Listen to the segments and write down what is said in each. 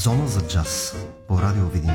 Зона за джаз по Радио Видин.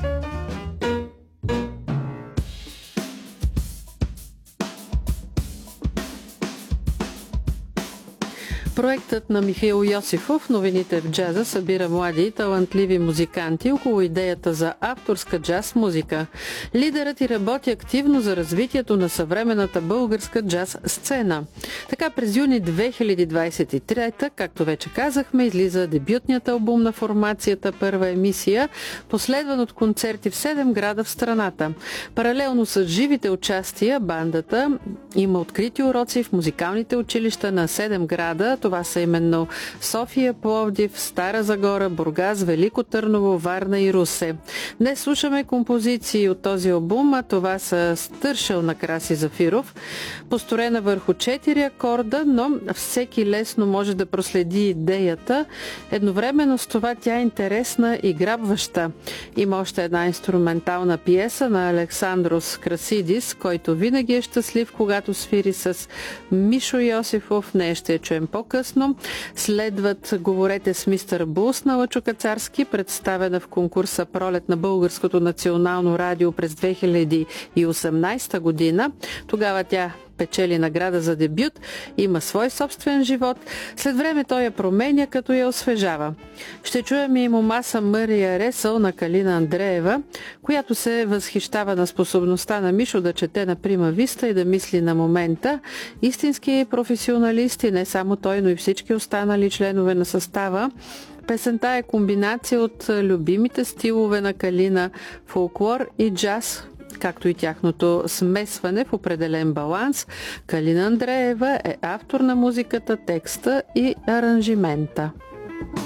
Проектът на Михаил Йосифов "Новините в джаза" събира млади и талантливи музиканти около идеята за авторска джаз музика. Лидерът и работи активно за развитието на съвременната българска джаз сцена. Така през юни 2023, както вече казахме, излиза дебютният албум на формацията "Първа емисия", последван от концерти в 7 града в страната. Паралелно с живите участия, бандата има открити уроци в музикалните училища на 7 града. Това са именно София, Пловдив, Стара Загора, Бургас, Велико Търново, Варна и Русе. Днес слушаме композиции от този албум, а това са "Стършел" на Краси Зафиров, построена върху 4 акорда, но всеки лесно може да проследи идеята. Едновременно с това тя е интересна и грабваща. Има още една инструментална пиеса на Александрос Красидис, който винаги е щастлив, когато свири с Мишо Йосифов. Нея ще я чуем по-късно. Следват "Говорете с мистер Булс" на Лъчо Кацарски, представена в конкурса "Пролет" на Българското национално радио през 2018 година. Тогава тя печели награда за дебют, има свой собствен живот. След време той я променя, като я освежава. Ще чуем и "Мома съм Мария Ресъл" на Калина Андреева, която се възхищава на способността на Мишо да чете на прима виста и да мисли на момента. Истински професионалисти, не само той, но и всички останали членове на състава. Песента е комбинация от любимите стилове на Калина – фолклор и джаз, както и тяхното смесване в определен баланс. Калина Андреева е автор на музиката, текста и аранжимента.